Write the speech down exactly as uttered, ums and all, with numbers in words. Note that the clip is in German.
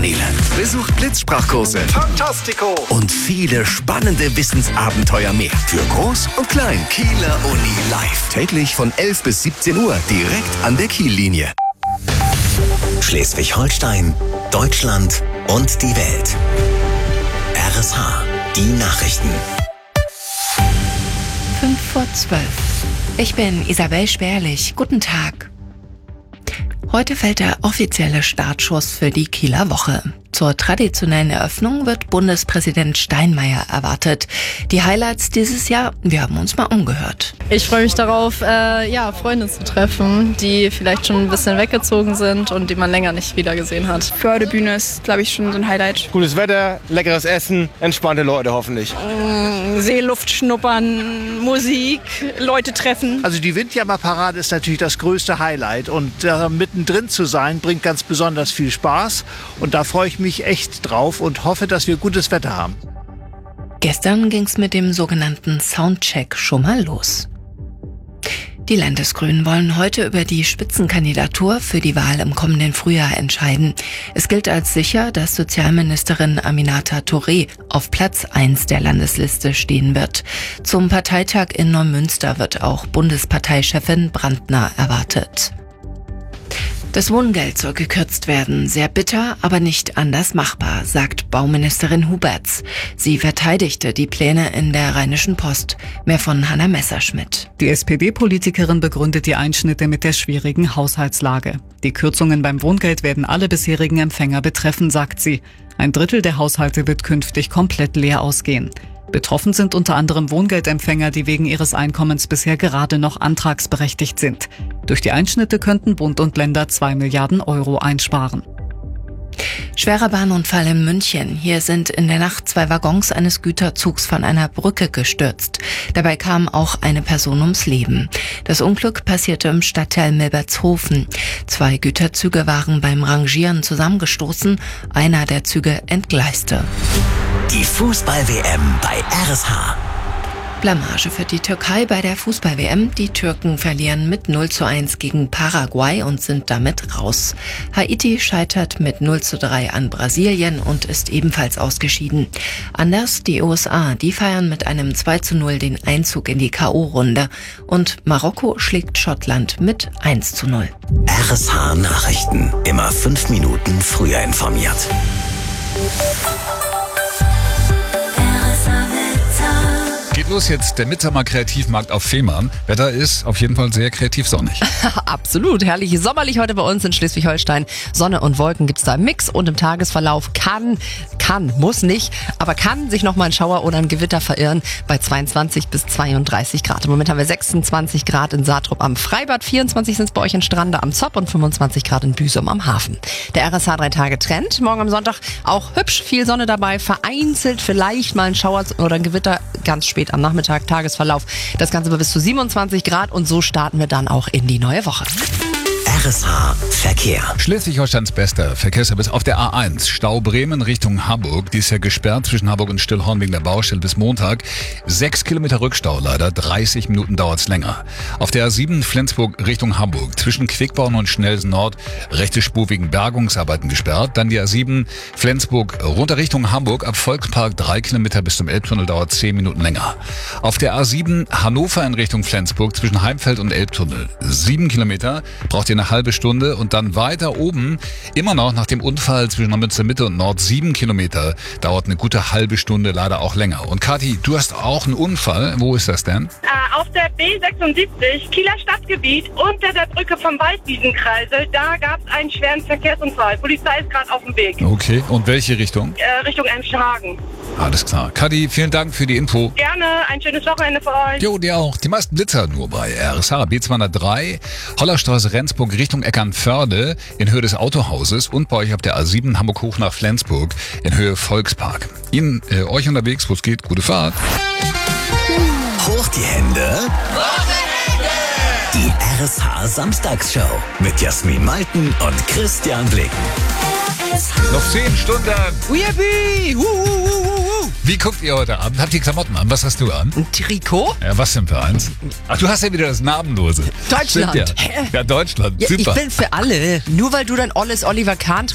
Fachkanäle. Besucht Blitzsprachkurse, Fantastico und viele spannende Wissensabenteuer mehr. Für Groß und Klein. Kieler Uni live. Täglich von elf bis siebzehn Uhr direkt an der Kiellinie. Schleswig-Holstein, Deutschland und die Welt. R S H, die Nachrichten. Fünf vor zwölf. Ich bin Isabel Sperlich. Guten Tag. Heute fällt der offizielle Startschuss für die Kieler Woche. Zur traditionellen Eröffnung wird Bundespräsident Steinmeier erwartet. Die Highlights dieses Jahr, wir haben uns mal umgehört. Ich freue mich darauf, äh, ja, Freunde zu treffen, die vielleicht schon ein bisschen weggezogen sind und die man länger nicht wieder gesehen hat. Fördebühne ist, glaube ich, schon so ein Highlight. Gutes Wetter, leckeres Essen, entspannte Leute hoffentlich. Mmh, Seeluft schnuppern, Musik, Leute treffen. Also die Windjammerparade ist natürlich das größte Highlight und äh, mittendrin zu sein, bringt ganz besonders viel Spaß und da freue ich mich mich echt drauf und hoffe, dass wir gutes Wetter haben. Gestern ging's mit dem sogenannten Soundcheck schon mal los. Die Landesgrünen wollen heute über die Spitzenkandidatur für die Wahl im kommenden Frühjahr entscheiden. Es gilt als sicher, dass Sozialministerin Aminata Touré auf Platz eins der Landesliste stehen wird. Zum Parteitag in Neumünster wird auch Bundesparteichefin Brandner erwartet. Das Wohngeld soll gekürzt werden. Sehr bitter, aber nicht anders machbar, sagt Bauministerin Huberts. Sie verteidigte die Pläne in der Rheinischen Post. Mehr von Hanna Messerschmidt. Die S P D-Politikerin begründet die Einschnitte mit der schwierigen Haushaltslage. Die Kürzungen beim Wohngeld werden alle bisherigen Empfänger betreffen, sagt sie. Ein Drittel der Haushalte wird künftig komplett leer ausgehen. Betroffen sind unter anderem Wohngeldempfänger, die wegen ihres Einkommens bisher gerade noch antragsberechtigt sind. Durch die Einschnitte könnten Bund und Länder zwei Milliarden Euro einsparen. Schwerer Bahnunfall in München. Hier sind in der Nacht zwei Waggons eines Güterzugs von einer Brücke gestürzt. Dabei kam auch eine Person ums Leben. Das Unglück passierte im Stadtteil Milbertshofen. Zwei Güterzüge waren beim Rangieren zusammengestoßen. Einer der Züge entgleiste. Die Fußball-W M bei R S H. Blamage für die Türkei bei der Fußball-W M. Die Türken verlieren mit null zu eins gegen Paraguay und sind damit raus. Haiti scheitert mit null zu drei an Brasilien und ist ebenfalls ausgeschieden. Anders die U S A, die feiern mit einem zwei zu null den Einzug in die K O-Runde. Und Marokko schlägt Schottland mit eins zu null. R S H Nachrichten. Immer fünf Minuten früher informiert. Geht los jetzt der Midsommer Kreativmarkt auf Fehmarn. Wetter ist auf jeden Fall sehr kreativ sonnig. Absolut, herrlich sommerlich heute bei uns in Schleswig-Holstein. Sonne und Wolken gibt's da im Mix und im Tagesverlauf kann, kann, muss nicht, aber kann sich nochmal ein Schauer oder ein Gewitter verirren bei zweiundzwanzig bis zweiunddreißig Grad. Im Moment haben wir sechsundzwanzig Grad in Saatrup am Freibad, vierundzwanzig sind es bei euch in Strande am Zopp und fünfundzwanzig Grad in Büsum am Hafen. Der R S H drei Tage Trend. Morgen am Sonntag auch hübsch viel Sonne dabei, vereinzelt vielleicht mal ein Schauer oder ein Gewitter ganz spät am Nachmittag, Tagesverlauf. Das Ganze bei bis zu siebenundzwanzig Grad und so starten wir dann auch in die neue Woche. R S H Verkehr. Schleswig-Holsteins bester Verkehrsservice auf der A eins. Stau Bremen Richtung Hamburg. Die ist ja gesperrt zwischen Hamburg und Stillhorn wegen der Baustelle bis Montag. Sechs Kilometer Rückstau leider. dreißig Minuten dauert's länger. Auf der A sieben Flensburg Richtung Hamburg. Zwischen Quickborn und Schnelsen Nord. Rechte Spur wegen Bergungsarbeiten gesperrt. Dann die A sieben Flensburg runter Richtung Hamburg. Ab Volkspark drei Kilometer bis zum Elbtunnel dauert zehn Minuten länger. Auf der A sieben Hannover in Richtung Flensburg. Zwischen Heimfeld und Elbtunnel. sieben Kilometer. Braucht ihr eine halbe Stunde und dann weiter oben, immer noch nach dem Unfall zwischen Neumünster Mitte und Nord, sieben Kilometer, dauert eine gute halbe Stunde, leider auch länger. Und Kathi, du hast auch einen Unfall. Wo ist das denn? Äh, auf der B sechsundsiebzig, Kieler Stadtgebiet, unter der Brücke vom Waldwiesenkreisel, da gab es einen schweren Verkehrsunfall. Polizei ist gerade auf dem Weg. Okay, und welche Richtung? Äh, Richtung Emshagen. Alles klar. Kathi, vielen Dank für die Info. Gerne, ein schönes Wochenende für euch. Jo, dir auch. Die meisten Blitzer nur bei R S H. B zweihundertdrei, Hollerstraße, Rendsburg, Richtung Eckernförde in Höhe des Autohauses und bei euch auf der A sieben Hamburg hoch nach Flensburg in Höhe Volkspark. Ihnen, äh, euch unterwegs, wo es geht, gute Fahrt. Hoch die Hände. Die R S H Samstagsshow mit Jasmin Malten und Christian Blicken. Noch zehn Stunden. Uiabi! Wie guckt ihr heute Abend? Habt ihr Klamotten an? Was hast du an? Ein Trikot? Ja, was denn für eins? Ach, du hast ja wieder das Namenlose. Deutschland. Ja. ja, Deutschland. Ja, super. ich bin für alle. Nur weil du dein olles Oliver Kahn